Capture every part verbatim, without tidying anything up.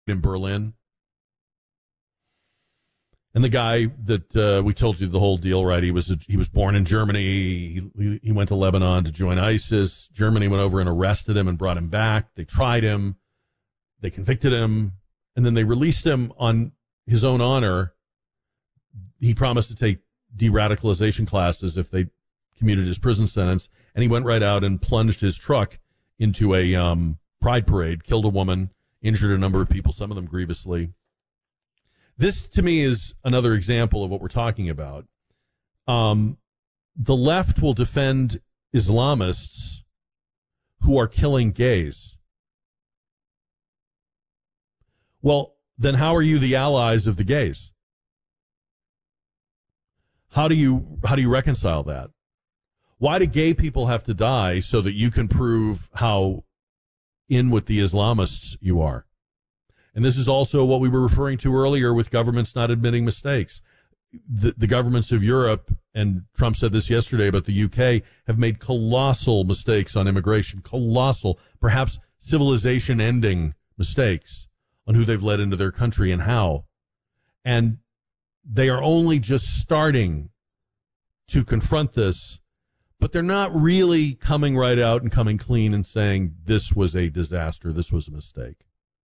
in Berlin. And the guy that uh, we told you the whole deal, right? He was he was born in Germany. He, he went to Lebanon to join ISIS. Germany went over and arrested him and brought him back. They tried him. They convicted him. And then they released him on his own honor. He promised to take de-radicalization classes if they commuted his prison sentence. And he went right out and plunged his truck into a um, pride parade, killed a woman, injured a number of people, some of them grievously. This, to me, is another example of what we're talking about. Um, the left will defend Islamists who are killing gays. Well, then how are you the allies of the gays? How do you how do you reconcile that? Why do gay people have to die so that you can prove how in with the Islamists you are? And this is also what we were referring to earlier with governments not admitting mistakes. The, the governments of Europe, and Trump said this yesterday about the U K, have made colossal mistakes on immigration, colossal, perhaps civilization-ending mistakes on who they've let into their country and how. And they are only just starting to confront this, but they're not really coming right out and coming clean and saying this was a disaster, this was a mistake.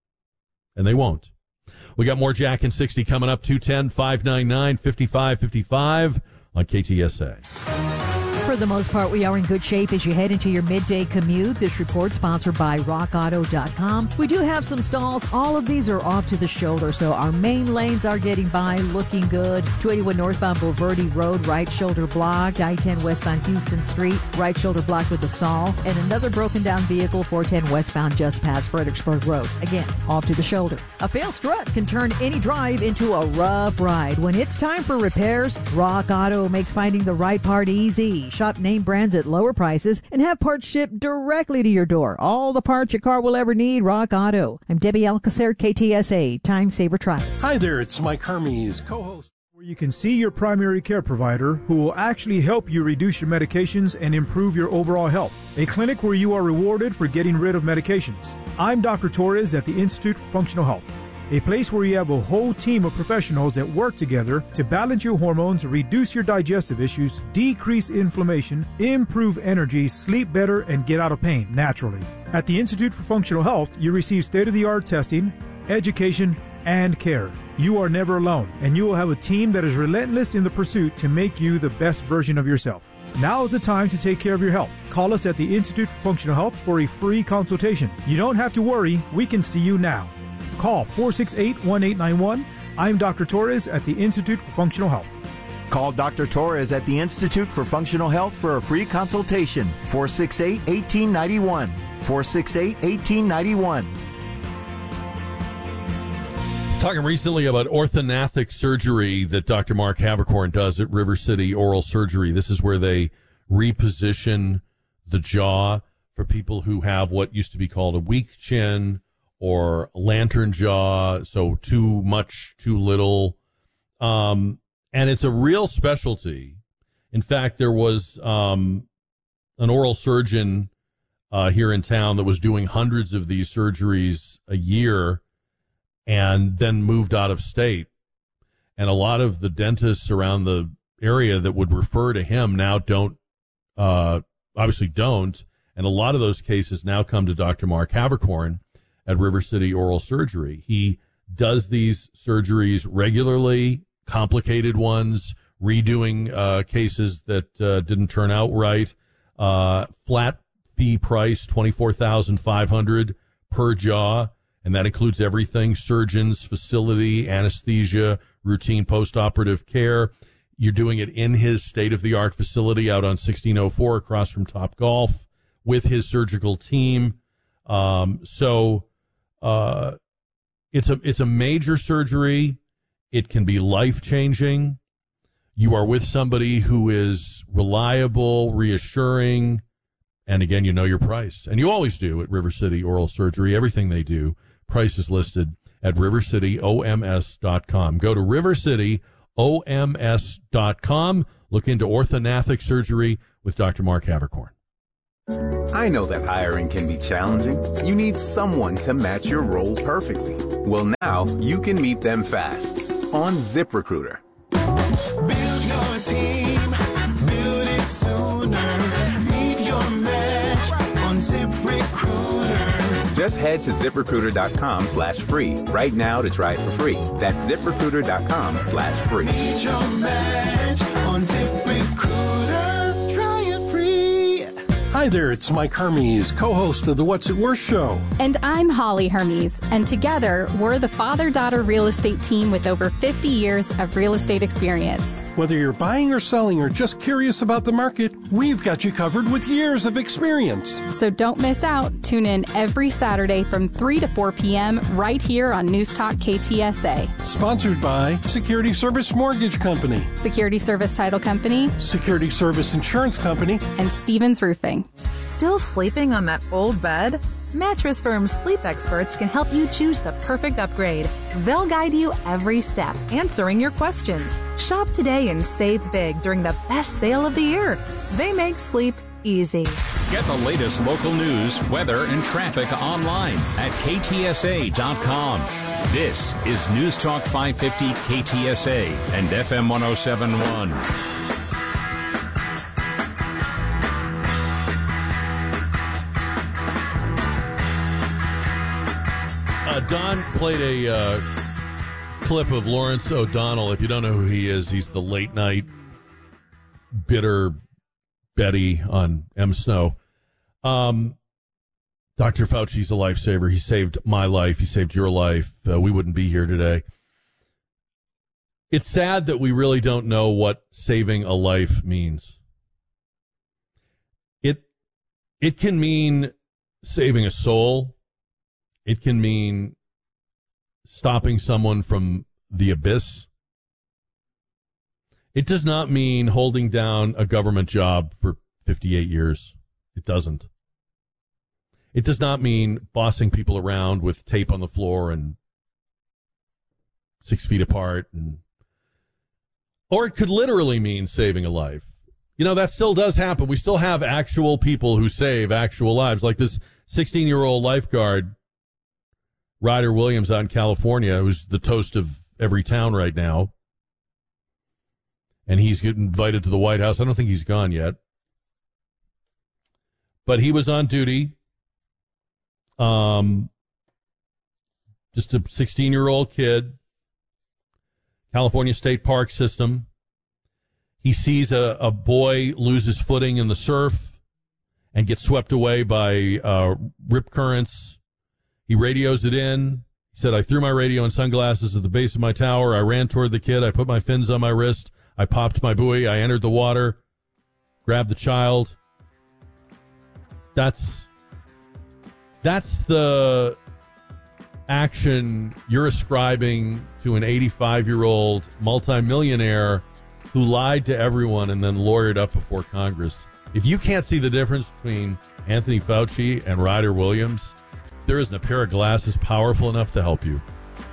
And they won't. We got more Jack and sixty coming up, two ten, five nine nine, five five five five on K T S A. For the most part, we are in good shape as you head into your midday commute. This report sponsored by rock auto dot com. We do have some stalls. All of these are off to the shoulder, so our main lanes are getting by, looking good. two eighty-one northbound Bulverde Road, right shoulder blocked. I ten westbound Houston Street, right shoulder blocked with a stall. And another broken down vehicle, four ten westbound just past Fredericksburg Road. Again, off to the shoulder. A failed strut can turn any drive into a rough ride. When it's time for repairs, Rock Auto makes finding the right part easy. Shop name brands at lower prices and have parts shipped directly to your door. All the parts your car will ever need, Rock Auto. I'm Debbie Alcacer, K T S A, Time Saver Traffic. Hi there, it's Mike Hermes, co-host. Where you can see your primary care provider who will actually help you reduce your medications and improve your overall health. A clinic where you are rewarded for getting rid of medications. I'm Doctor Torres at the Institute for Functional Health. A place where you have a whole team of professionals that work together to balance your hormones, reduce your digestive issues, decrease inflammation, improve energy, sleep better, and get out of pain naturally. At the Institute for Functional Health, you receive state-of-the-art testing, education, and care. You are never alone, and you will have a team that is relentless in the pursuit to make you the best version of yourself. Now is the time to take care of your health. Call us at the Institute for Functional Health for a free consultation. You don't have to worry. We can see you now. Call four six eight, one eight nine one. I'm Doctor Torres at the Institute for Functional Health. Call Doctor Torres at the Institute for Functional Health for a free consultation. four six eight, one eight nine one. four six eight, one eight nine one. Talking recently about orthognathic surgery that Doctor Mark Havercorn does at River City Oral Surgery. This is where they reposition the jaw for people who have what used to be called a weak chin or lantern jaw, so too much, too little. Um, and it's a real specialty. In fact, there was um, an oral surgeon uh, here in town that was doing hundreds of these surgeries a year and then moved out of state. And a lot of the dentists around the area that would refer to him now don't, uh, obviously don't. And a lot of those cases now come to Doctor Mark Havercorn at River City Oral Surgery. He does these surgeries regularly, complicated ones, redoing uh, cases that uh, didn't turn out right. Uh, flat fee price, twenty-four thousand five hundred dollars per jaw, and that includes everything: surgeons, facility, anesthesia, routine post-operative care. You're doing it in his state-of-the-art facility out on sixteen oh four across from Top Golf with his surgical team. Um, so uh, it's a it's a major surgery. It can be life-changing. You are with somebody who is reliable, reassuring, and again, you know your price. And you always do at River City Oral Surgery. Everything they do, price is listed at river city o m s dot com. Go to river city o m s dot com. Look into orthognathic surgery with Doctor Mark Havercorn. I know that hiring can be challenging. You need someone to match your role perfectly. Well, now you can meet them fast on ZipRecruiter. Build your team, build it sooner. Meet your match on ZipRecruiter. Just head to ZipRecruiter.com slash free right now to try it for free. That's ZipRecruiter.com slash free. Meet your match on ZipRecruiter. Try it free. Hi there, it's Mike Hermes, co-host of the What's It Worth show. And I'm Holly Hermes, and together we're the father-daughter real estate team with over fifty years of real estate experience. Whether you're buying or selling or just curious about the market, we've got you covered with years of experience. So don't miss out. Tune in every Saturday from three to four p.m. right here on News Talk K T S A. Sponsored by Security Service Mortgage Company, Security Service Title Company, Security Service Insurance Company, and Stevens Roofing. Still sleeping on that old bed? Mattress Firm's sleep experts can help you choose the perfect upgrade. They'll guide you every step, answering your questions. Shop today and save big during the best sale of the year. They make sleep easy. Get the latest local news, weather, and traffic online at K T S A dot com. This is News Talk five fifty K T S A and F M one oh seven point one. Uh, Don played a uh, clip of Lawrence O'Donnell. If you don't know who he is, he's the late night bitter Betty on M. Snow. Um, Doctor Fauci's a lifesaver. He saved my life. He saved your life. Uh, we wouldn't be here today. It's sad that we really don't know what saving a life means. It it can mean saving a soul. It can mean stopping someone from the abyss. It does not mean holding down a government job for fifty-eight years. It doesn't. It does not mean bossing people around with tape on the floor and six feet apart. And, or it could literally mean saving a life. You know, that still does happen. We still have actual people who save actual lives, like this sixteen-year-old lifeguard, Ryder Williams out in California, who's the toast of every town right now. And he's getting invited to the White House. I don't think he's gone yet. But he was on duty. Um, just a sixteen-year-old kid. California State Park System. He sees a, a boy lose his footing in the surf and get swept away by uh, rip currents. He radios it in. He said, I threw my radio and sunglasses at the base of my tower. I ran toward the kid. I put my fins on my wrist. I popped my buoy. I entered the water, grabbed the child. That's that's the action you're ascribing to an eighty-five-year-old multimillionaire who lied to everyone and then lawyered up before Congress. If you can't see the difference between Anthony Fauci and Ryder Williams, there isn't a pair of glasses powerful enough to help you.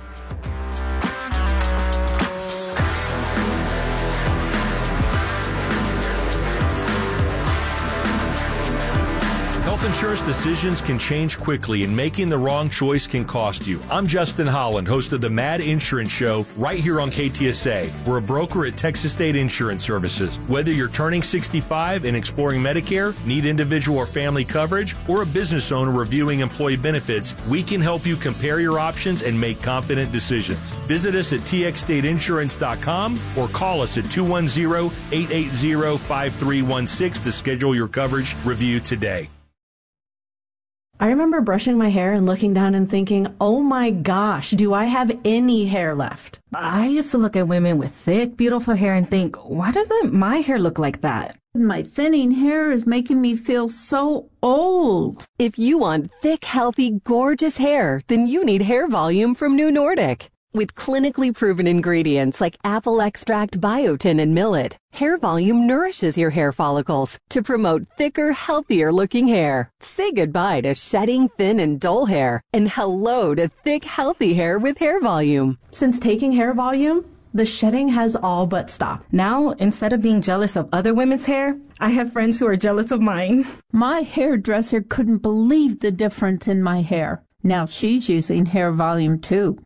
Health insurance decisions can change quickly, and making the wrong choice can cost you. I'm Justin Holland, host of the Mad Insurance Show, right here on K T S A. We're a broker at Texas State Insurance Services. Whether you're turning sixty-five and exploring Medicare, need individual or family coverage, or a business owner reviewing employee benefits, we can help you compare your options and make confident decisions. Visit us at T X state insurance dot com or call us at two one zero, eight eight zero, five three one six to schedule your coverage review today. I remember brushing my hair and looking down and thinking, oh my gosh, do I have any hair left? I used to look at women with thick, beautiful hair and think, why doesn't my hair look like that? My thinning hair is making me feel so old. If you want thick, healthy, gorgeous hair, then you need Hair Volume from New Nordic. With clinically proven ingredients like apple extract, biotin, and millet, Hair Volume nourishes your hair follicles to promote thicker, healthier-looking hair. Say goodbye to shedding, thin, and dull hair, and hello to thick, healthy hair with Hair Volume. Since taking Hair Volume, The shedding has all but stopped. Now, instead of being jealous of other women's hair, I have friends who are jealous of mine. My hairdresser couldn't believe the difference in my hair. Now she's using Hair Volume too.